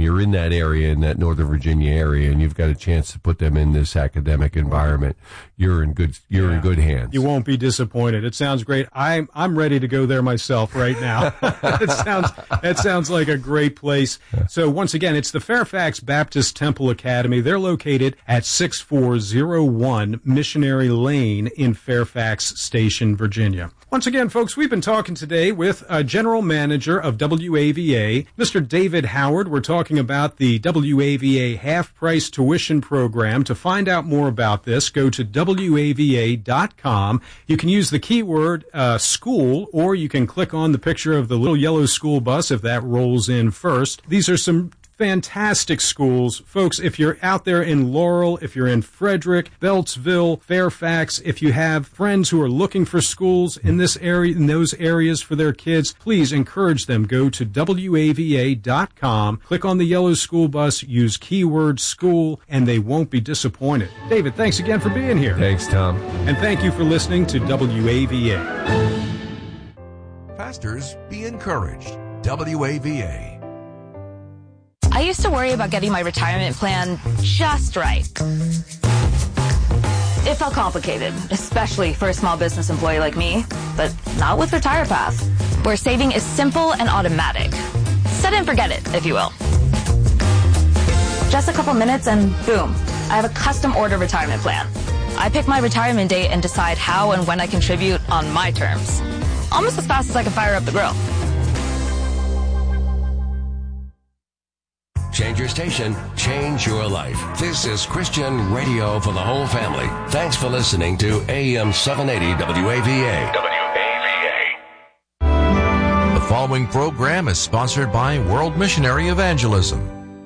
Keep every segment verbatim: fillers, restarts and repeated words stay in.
you're in that area, in that Northern Virginia area, and you've got a chance to put them in this academic environment, you're in good you're yeah. in good hands. You won't be disappointed. It sounds great. I'm I'm ready to go there myself right now. it sounds that sounds like a great place. So once again, it's the Fairfax Baptist Temple Academy. They're located at six four zero one Missionary Lane in Fairfax Station, Virginia. Once again, folks, we've been talking today with uh, General Manager of W A V A, Mister David Howard. We're talking about the W A V A half-price tuition program. To find out more about this, go to W A V A dot com. You can use the keyword uh, school, or you can click on the picture of the little yellow school bus if that rolls in first. These are some fantastic schools. Folks, if you're out there in Laurel, if you're in Frederick, Beltsville, Fairfax, if you have friends who are looking for schools in this area, in those areas for their kids, please encourage them. Go to W A V A dot com, click on the yellow school bus, use keyword school, and they won't be disappointed. David, thanks again for being here. Thanks, Tom. And thank you for listening to W A V A. Pastors, be encouraged. W A V A. I used to worry about getting my retirement plan just right. It felt complicated, especially for a small business employee like me, but not with RetirePath, where saving is simple and automatic. Set it and forget it, if you will. Just a couple minutes and boom, I have a custom order retirement plan. I pick my retirement date and decide how and when I contribute on my terms. Almost as fast as I can fire up the grill. Change your station, change your life. This is Christian radio for the whole family. Thanks for listening to A M seven eighty W A V A. W A V A. The following program is sponsored by World Missionary Evangelism.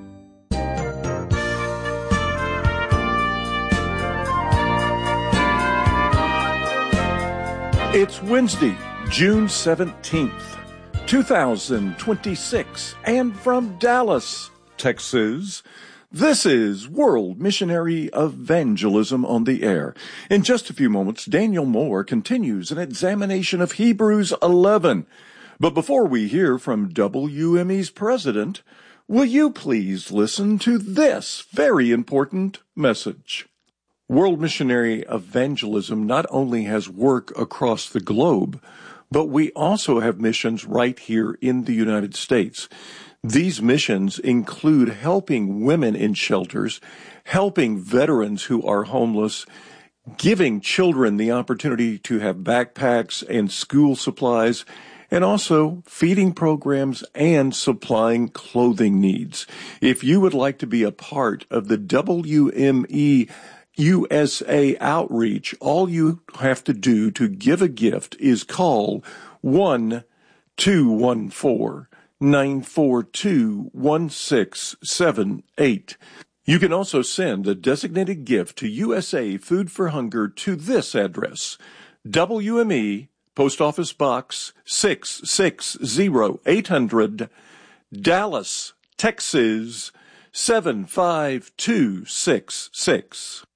It's Wednesday, June seventeenth, two thousand twenty-six, and from Dallas, Texas, this is World Missionary Evangelism on the air. In just a few moments, Daniel Moore continues an examination of Hebrews eleven. But before we hear from W M E's president, will you please listen to this very important message? World Missionary Evangelism not only has work across the globe, but we also have missions right here in the United States. These missions include helping women in shelters, helping veterans who are homeless, giving children the opportunity to have backpacks and school supplies, and also feeding programs and supplying clothing needs. If you would like to be a part of the W M E U S A outreach, all you have to do to give a gift is call one two one four nine four two one six seven eight. You can also send a designated gift to U S A Food for Hunger to this address: W M E, Post Office Box six six zero eight hundred, Dallas, Texas seven five two six six.